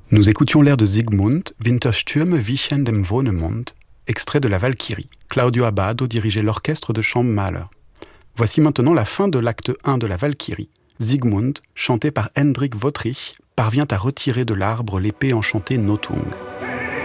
Nous écoutions l'air de Siegmund, Winterstürme wichen dem Wohnemond, extrait de la Valkyrie. Claudio Abbado dirigeait l'orchestre de chambre Mahler. Voici maintenant la fin de l'acte 1 de la Valkyrie. Siegmund, chanté par Hendrik Wottrich, parvient à retirer de l'arbre l'épée enchantée Nothung.